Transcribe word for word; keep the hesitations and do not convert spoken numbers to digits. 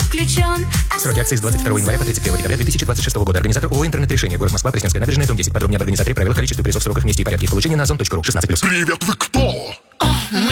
включен. Сроки акции с двадцать второго января по тридцать первого декабря две тысячи двадцать шестого года. Организатор ООО «Интернет-решение». Город Москва, Пресненская набережная, дом десять. Подробнее об организаторе, правилах, количестве призов, сроках, месте и порядке их получения на озон точка ру. шестнадцать плюс. Привет, вы кто? Ага.